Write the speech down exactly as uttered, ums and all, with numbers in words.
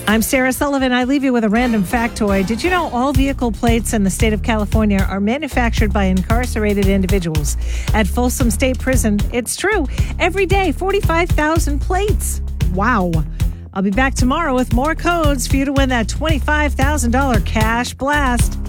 I'm Sarah Sullivan. I leave you with a random factoid. Did you know all vehicle plates in the state of California are manufactured by incarcerated individuals at Folsom State Prison? It's true. Every day, forty-five thousand plates. Wow. I'll be back tomorrow with more codes for you to win that twenty-five thousand dollars cash blast.